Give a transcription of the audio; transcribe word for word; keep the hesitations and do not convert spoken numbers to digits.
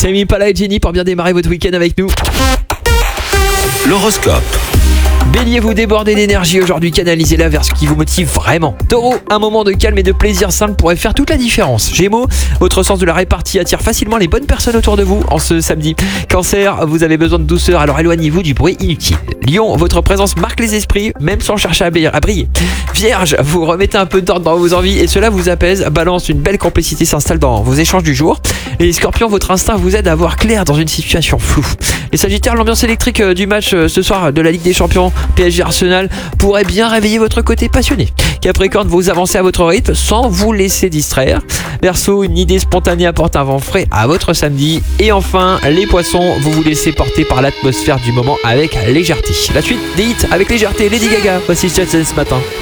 Tame Impala et Jenny pour bien démarrer votre week-end avec nous. L'horoscope. Bélier, vous débordez d'énergie aujourd'hui, canalisez-la vers ce qui vous motive vraiment. Taureau, un moment de calme et de plaisir simple pourrait faire toute la différence. Gémeaux, votre sens de la répartie attire facilement les bonnes personnes autour de vous en ce samedi. Cancer, vous avez besoin de douceur, alors éloignez-vous du bruit inutile. Lion, votre présence marque les esprits, même sans chercher à briller. Vierge, vous remettez un peu d'ordre dans vos envies et cela vous apaise. Balance, une belle complicité s'installe dans vos échanges du jour. Et Scorpion, votre instinct vous aide à voir clair dans une situation floue. Les Sagittaires, l'ambiance électrique du match ce soir de la Ligue des Champions P S G Arsenal pourrait bien réveiller votre côté passionné. Capricorne, vous avancez à votre rythme sans vous laisser distraire. Verseau, une idée spontanée apporte un vent frais à votre samedi. Et enfin, les Poissons, vous vous laissez porter par l'atmosphère du moment avec légèreté. La suite des hits avec légèreté, Lady Gaga. Voici Just ce matin.